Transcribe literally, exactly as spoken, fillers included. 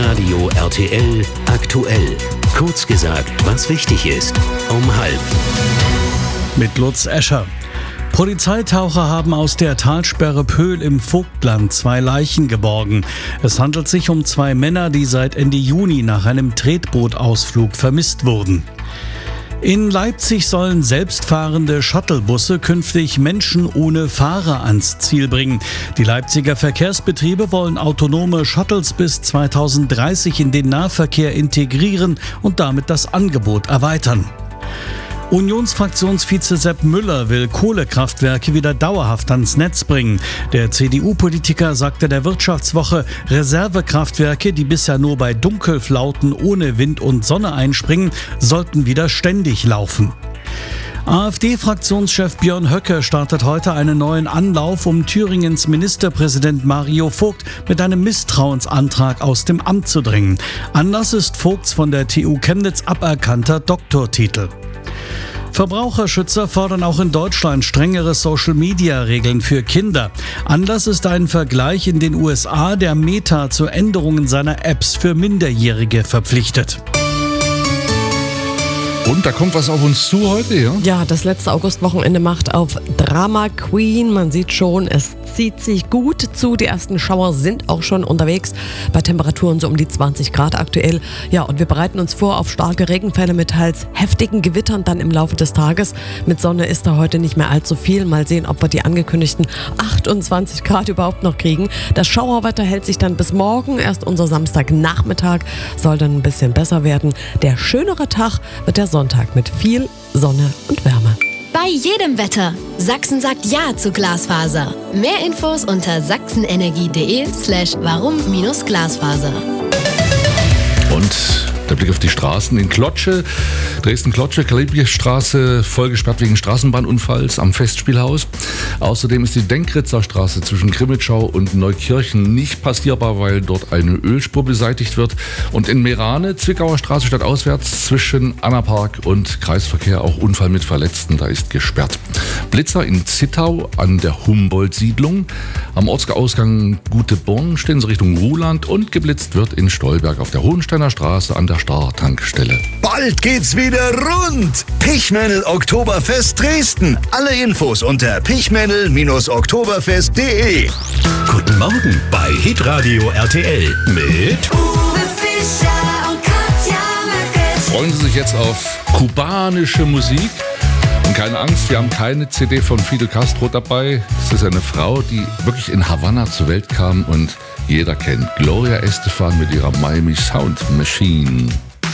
Hitradio R T L aktuell. Kurz gesagt, was wichtig ist. Um halb. Mit Lutz Escher. Polizeitaucher haben aus der Talsperre Pöhl im Vogtland zwei Leichen geborgen. Es handelt sich um zwei Männer, die seit Ende Juni nach einem Tretbootausflug vermisst wurden. In Leipzig sollen selbstfahrende Shuttlebusse künftig Menschen ohne Fahrer ans Ziel bringen. Die Leipziger Verkehrsbetriebe wollen autonome Shuttles bis zweitausenddreißig in den Nahverkehr integrieren und damit das Angebot erweitern. Unionsfraktionsvize Sepp Müller will Kohlekraftwerke wieder dauerhaft ans Netz bringen. Der C D U-Politiker sagte der Wirtschaftswoche, Reservekraftwerke, die bisher nur bei Dunkelflauten ohne Wind und Sonne einspringen, sollten wieder ständig laufen. AfD-Fraktionschef Björn Höcke startet heute einen neuen Anlauf, um Thüringens Ministerpräsident Mario Vogt mit einem Misstrauensantrag aus dem Amt zu drängen. Anlass ist Vogts von der T U Chemnitz aberkannter Doktortitel. Verbraucherschützer fordern auch in Deutschland strengere Social-Media-Regeln für Kinder. Anlass ist ein Vergleich in den U S A, der Meta zu Änderungen seiner Apps für Minderjährige verpflichtet. Und da kommt was auf uns zu heute, ja? Ja, das letzte Augustwochenende macht auf Drama Queen. Man sieht schon, es zieht sich gut zu. Die ersten Schauer sind auch schon unterwegs. Bei Temperaturen so um die zwanzig Grad aktuell. Ja, und wir bereiten uns vor auf starke Regenfälle mit teils heftigen Gewittern dann im Laufe des Tages. Mit Sonne ist da heute nicht mehr allzu viel. Mal sehen, ob wir die angekündigten achtundzwanzig Grad überhaupt noch kriegen. Das Schauerwetter hält sich dann bis morgen. Erst unser Samstagnachmittag soll dann ein bisschen besser werden. Der schönere Tag wird der Sonntag mit viel Sonne und Wärme. Bei jedem Wetter. Sachsen sagt Ja zu Glasfaser. Mehr Infos unter sachsenenergie.de slash warum-Glasfaser. Und der Blick auf die Straßen in Klotsche, Dresden-Klotsche, Karl-Liebknecht-Straße, vollgesperrt wegen Straßenbahnunfalls am Festspielhaus. Außerdem ist die Denkritzer Straße zwischen Grimmitschau und Neukirchen nicht passierbar, weil dort eine Ölspur beseitigt wird. Und in Meerane, Zwickauer Straße stadtauswärts zwischen Annapark und Kreisverkehr auch Unfall mit Verletzten, da ist gesperrt. Blitzer in Zittau an der Humboldt-Siedlung. Am Ortsausgang Gute-Born stehen sie Richtung Ruhland und geblitzt wird in Stolberg auf der Hohensteiner Straße an der Star-Tankstelle. Bald geht's wieder rund! Pichmännel Oktoberfest Dresden. Alle Infos unter pichmännel Oktoberfest punkt de. Guten Morgen bei Hitradio R T L mit Uwe Fischer und Katja Möckes. Freuen Sie sich jetzt auf kubanische Musik? Und keine Angst, wir haben keine C D von Fidel Castro dabei. Es ist eine Frau, die wirklich in Havanna zur Welt kam und jeder kennt Gloria Estefan mit ihrer Miami Sound Machine.